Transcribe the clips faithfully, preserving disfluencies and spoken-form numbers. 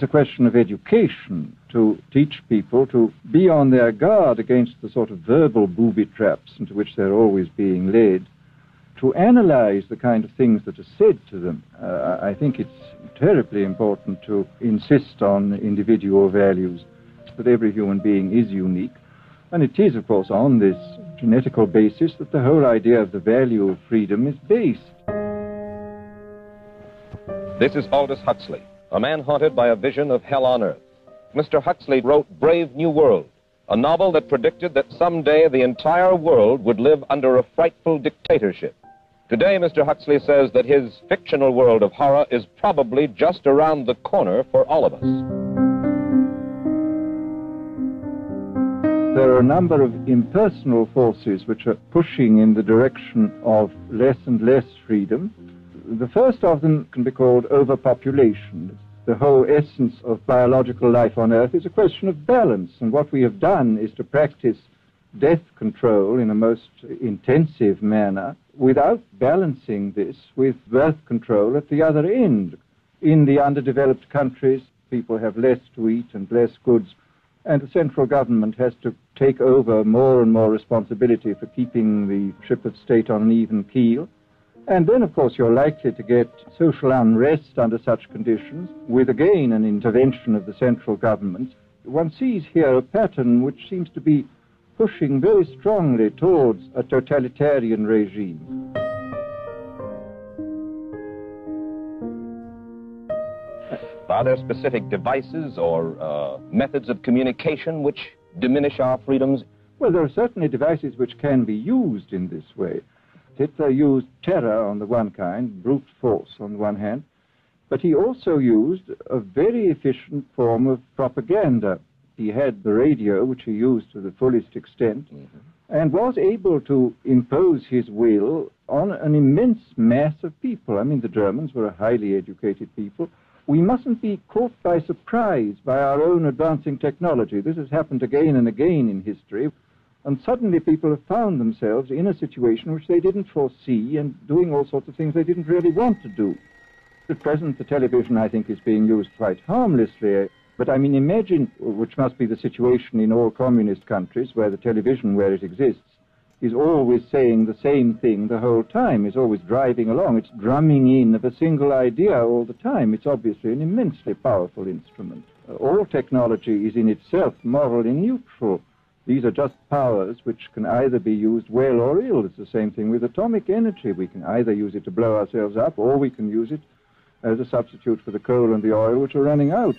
it's a question of education, to teach people to be on their guard against the sort of verbal booby traps into which they're always being led, to analyze the kind of things that are said to them. Uh, I think it's terribly important to insist on individual values, that every human being is unique. And it is, of course, on this genetical basis that the whole idea of the value of freedom is based. This is Aldous Huxley, a man haunted by a vision of hell on earth. Mister Huxley wrote Brave New World, a novel that predicted that someday the entire world would live under a frightful dictatorship. Today, Mister Huxley says that his fictional world of horror is probably just around the corner for all of us. There are a number of impersonal forces which are pushing in the direction of less and less freedom. The first of them can be called overpopulation. The whole essence of biological life on Earth is a question of balance, and what we have done is to practice death control in a most intensive manner without balancing this with birth control at the other end. In the underdeveloped countries, people have less to eat and less goods, and the central government has to take over more and more responsibility for keeping the ship of state on an even keel. And then, of course, you're likely to get social unrest under such conditions, with again an intervention of the central government. One sees here a pattern which seems to be pushing very strongly towards a totalitarian regime. Are there specific devices or uh, methods of communication which diminish our freedoms? Well, there are certainly devices which can be used in this way. Hitler used terror on the one kind, brute force on the one hand, but he also used a very efficient form of propaganda. He had the radio, which he used to the fullest extent, mm-hmm. and was able to impose his will on an immense mass of people. I mean, the Germans were a highly educated people. We mustn't be caught by surprise by our own advancing technology. This has happened again and again in history. And suddenly people have found themselves in a situation which they didn't foresee and doing all sorts of things they didn't really want to do. At present, the television, I think, is being used quite harmlessly. But, I mean, imagine, which must be the situation in all communist countries, where the television, where it exists, is always saying the same thing the whole time, is always driving along. It's drumming in of a single idea all the time. It's obviously an immensely powerful instrument. Uh, all technology is in itself morally neutral. These are just powers which can either be used well or ill. It's the same thing with atomic energy. We can either use it to blow ourselves up, or we can use it as a substitute for the coal and the oil which are running out.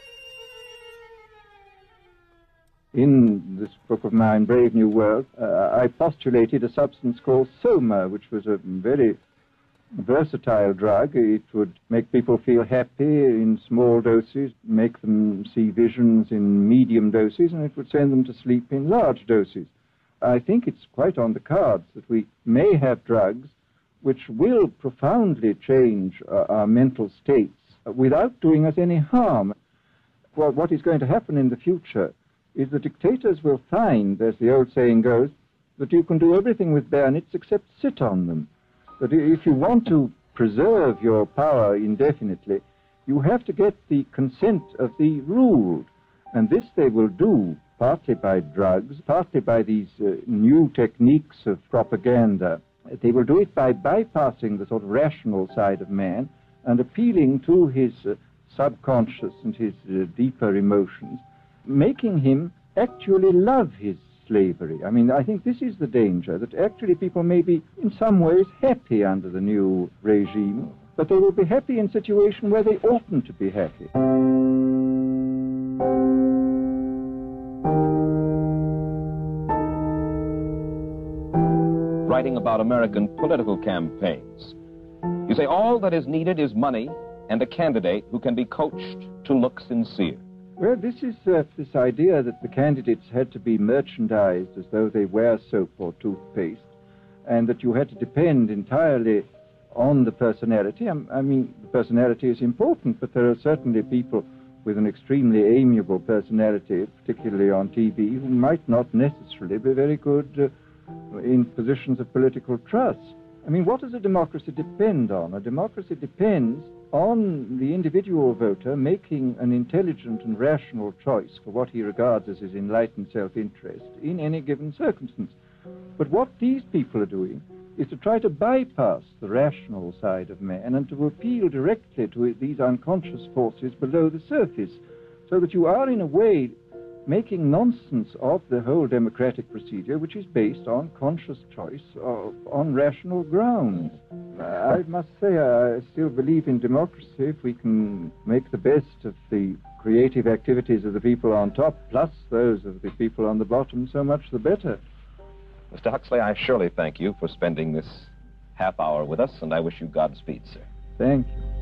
In this book of mine, Brave New World, uh, I postulated a substance called soma, which was a very versatile drug. It would make people feel happy in small doses, make them see visions in medium doses, and it would send them to sleep in large doses. I think it's quite on the cards that we may have drugs which will profoundly change uh, our mental states without doing us any harm. Well, what is going to happen in the future is the dictators will find, as the old saying goes, that you can do everything with bayonets except sit on them. That if you want to preserve your power indefinitely, you have to get the consent of the ruled. And this they will do partly by drugs, partly by these uh, new techniques of propaganda. They will do it by bypassing the sort of rational side of man and appealing to his uh, subconscious and his uh, deeper emotions, making him actually love his slavery. I mean, I think this is the danger, that actually people may be in some ways happy under the new regime, but they will be happy in a situation where they oughtn't to be happy. Writing about American political campaigns, you say all that is needed is money and a candidate who can be coached to look sincere. Well, this is uh, this idea that the candidates had to be merchandised as though they were soap or toothpaste, and that you had to depend entirely on the personality. I, I mean, the personality is important, but there are certainly people with an extremely amiable personality, particularly on T V, who might not necessarily be very good uh, in positions of political trust. I mean, what does a democracy depend on? A democracy depends on the individual voter making an intelligent and rational choice for what he regards as his enlightened self-interest in any given circumstance. But what these people are doing is to try to bypass the rational side of man and to appeal directly to these unconscious forces below the surface, so that you are in a way making nonsense of the whole democratic procedure, which is based on conscious choice of, on rational grounds. I must say I still believe in democracy. If we can make the best of the creative activities of the people on top, plus those of the people on the bottom, so much the better. Mister Huxley, I surely thank you for spending this half hour with us, and I wish you Godspeed, sir. Thank you.